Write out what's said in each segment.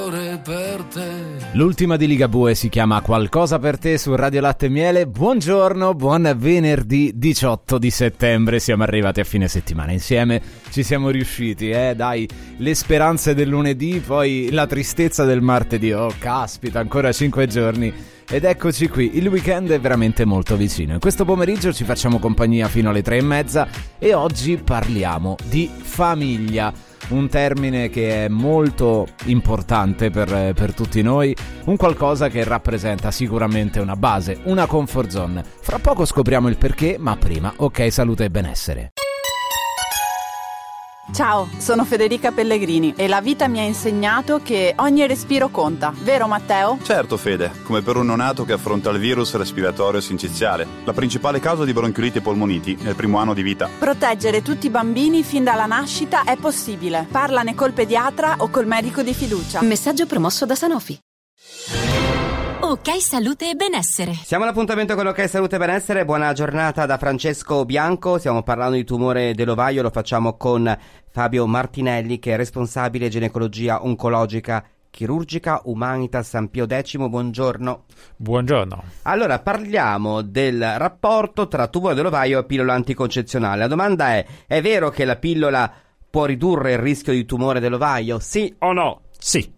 Per te. L'ultima di Ligabue si chiama Qualcosa per te su Radio Latte e Miele. Buongiorno, buon venerdì 18 di settembre. Siamo arrivati a fine settimana insieme, ci siamo riusciti, dai, le speranze del lunedì, poi la tristezza del martedì. Oh caspita, ancora 5 giorni ed eccoci qui, il weekend è veramente molto vicino. In questo pomeriggio ci facciamo compagnia fino alle 3:30 e oggi parliamo di famiglia. Un termine che è molto importante per tutti noi, un qualcosa che rappresenta sicuramente una base, una comfort zone. Fra poco scopriamo il perché, ma prima, ok, salute e benessere. Ciao, sono Federica Pellegrini e la vita mi ha insegnato che ogni respiro conta, vero Matteo? Certo Fede, come per un neonato che affronta il virus respiratorio sinciziale, la principale causa di bronchioliti e polmoniti nel primo anno di vita. Proteggere tutti i bambini fin dalla nascita è possibile. Parlane col pediatra o col medico di fiducia. Messaggio promosso da Sanofi. Ok Salute e Benessere. Siamo all'appuntamento con Ok Salute e Benessere. Buona giornata da Francesco Bianco. Stiamo parlando di tumore dell'ovaio. Lo facciamo con Fabio Martinelli, che è responsabile ginecologia oncologica chirurgica Humanitas San Pio X. Buongiorno. Buongiorno. Allora, parliamo del rapporto tra tumore dell'ovaio e pillola anticoncezionale. La domanda è vero che la pillola può ridurre il rischio di tumore dell'ovaio? Sì o no? Sì.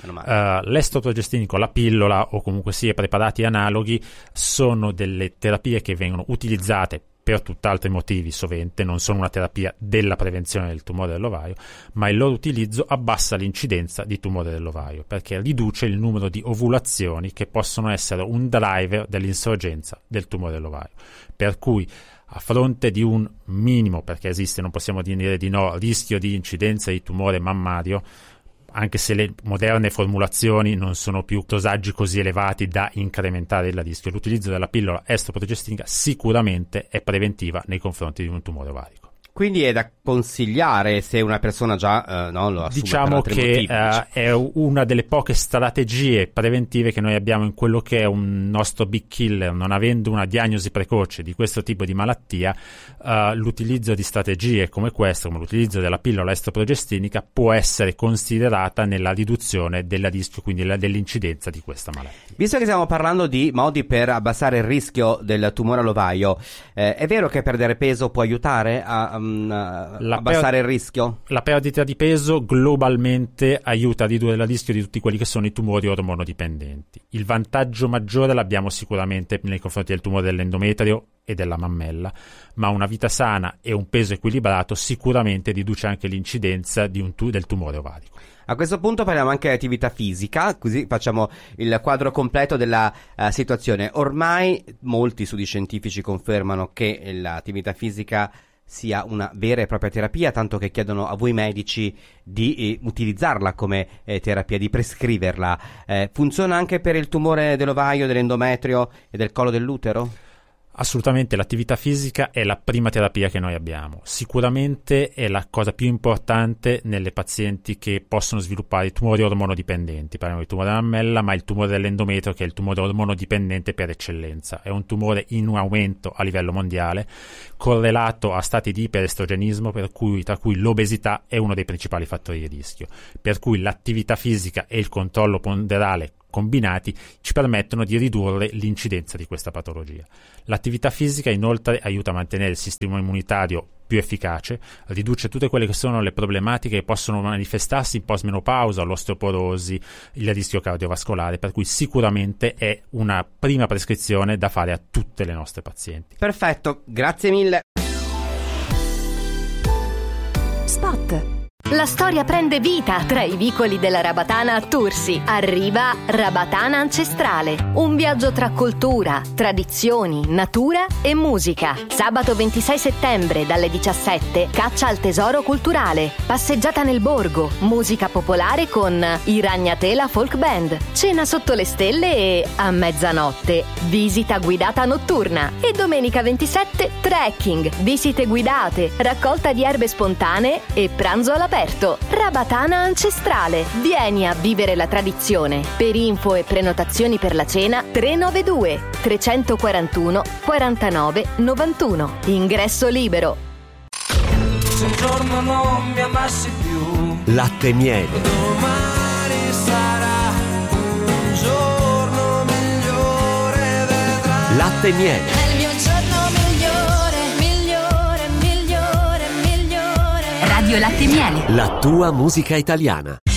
L'estroprogestinico, la pillola o comunque sia preparati analoghi sono delle terapie che vengono utilizzate per tutt'altri motivi, sovente non sono una terapia della prevenzione del tumore dell'ovaio, ma il loro utilizzo abbassa l'incidenza di tumore dell'ovaio perché riduce il numero di ovulazioni che possono essere un driver dell'insorgenza del tumore dell'ovaio, per cui a fronte di un minimo, perché esiste, non possiamo dire di no, rischio di incidenza di tumore mammario, anche se le moderne formulazioni non sono più dosaggi così elevati da incrementare il rischio, l'utilizzo della pillola estroprogestinica sicuramente è preventiva nei confronti di un tumore ovarico. Quindi è da consigliare se una persona già lo assume. Diciamo per che motivi, è una delle poche strategie preventive che noi abbiamo in quello che è un nostro big killer. Non avendo una diagnosi precoce di questo tipo di malattia, l'utilizzo di strategie come questa, come l'utilizzo della pillola estroprogestinica, può essere considerata nella riduzione del rischio, quindi dell'incidenza di questa malattia. Visto che stiamo parlando di modi per abbassare il rischio del tumore all'ovaio, è vero che perdere peso può aiutare a abbassare il rischio? La perdita di peso globalmente aiuta a ridurre il rischio di tutti quelli che sono i tumori ormonodipendenti. Il vantaggio maggiore l'abbiamo sicuramente nei confronti del tumore dell'endometrio e della mammella, ma una vita sana e un peso equilibrato sicuramente riduce anche l'incidenza del tumore ovarico. A questo punto parliamo anche di attività fisica, così facciamo il quadro completo della situazione. Ormai molti studi scientifici confermano che l'attività fisica sia una vera e propria terapia, tanto che chiedono a voi medici di utilizzarla come terapia, di prescriverla. Funziona anche per il tumore dell'ovaio, dell'endometrio e del collo dell'utero? Assolutamente, l'attività fisica è la prima terapia che noi abbiamo. Sicuramente è la cosa più importante nelle pazienti che possono sviluppare i tumori ormonodipendenti. Parliamo di tumore della mammella, ma il tumore dell'endometrio, che è il tumore ormonodipendente per eccellenza. È un tumore in aumento a livello mondiale, correlato a stati di iperestrogenismo, tra cui l'obesità è uno dei principali fattori di rischio. Per cui l'attività fisica e il controllo ponderale combinati ci permettono di ridurre l'incidenza di questa patologia. L'attività fisica inoltre aiuta a mantenere il sistema immunitario più efficace, riduce tutte quelle che sono le problematiche che possono manifestarsi in postmenopausa, l'osteoporosi, il rischio cardiovascolare, per cui sicuramente è una prima prescrizione da fare a tutte le nostre pazienti. Perfetto, grazie mille. Spot. La storia prende vita tra i vicoli della Rabatana a Tursi. Arriva Rabatana Ancestrale, un viaggio tra cultura, tradizioni, natura e musica. Sabato 26 settembre dalle 17, caccia al tesoro culturale, passeggiata nel borgo, musica popolare con i Ragnatela Folk Band, cena sotto le stelle e, a mezzanotte, visita guidata notturna. E domenica 27, trekking, visite guidate, raccolta di erbe spontanee e pranzo all'aperto. Rabatana Ancestrale. Vieni a vivere la tradizione. Per info e prenotazioni per la cena 392 341 49 91. Ingresso libero. Se un giorno non mi amassi più, Latte e Miele. domani sarà Latte e Miele. È il mio giorno migliore. Radio Latte e Miele. La tua musica italiana.